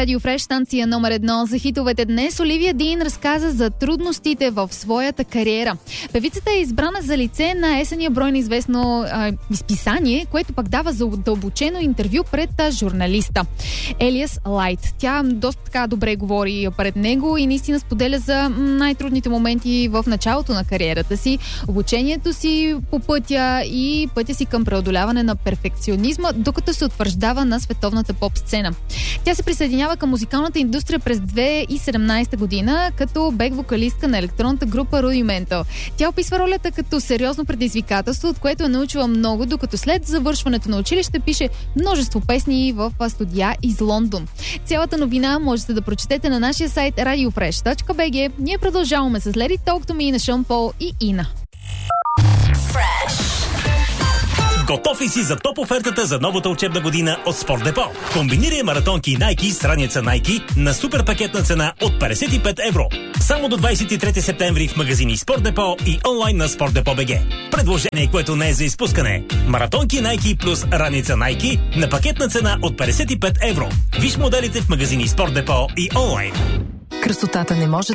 Радио Фреш, станция номер 1 за хитовете днес. Оливия Дин разказа за трудностите в своята кариера. Певицата е избрана за лице на есения брой на известно изписание, което пък дава задълбочено интервю пред журналиста. Елиас Лайт. Тя доста така добре говори пред него и наистина споделя за най-трудните моменти в началото на кариерата си, обучението си по пътя и пътя си към преодоляване на перфекционизма, докато се утвърждава на световната поп-сцена. Тя се присъединява към музикалната индустрия през 2017 година като бек-вокалистка на електронната група Рудиментал. Тя описва ролята като сериозно предизвикателство, от което е научила много, докато след завършването на училище пише множество песни в студия из Лондон. Цялата новина можете да прочетете на нашия сайт radiofresh.bg. Ние продължаваме с Let It Talk to Me на Шон Пол и Ина. Готов ли си за топ офертата за новата учебна година от Спорт Депо? Комбинирай маратонки Nike с раница Nike на супер пакетна цена от 55 евро. Само до 23 септември в магазини Спорт Депо и онлайн на Спорт Депо БГ. Предложение, което не е за изпускане. Маратонки Nike плюс раница Nike на пакетна цена от 55 евро. Виж моделите в магазини Спорт Депо и онлайн. Красотата не може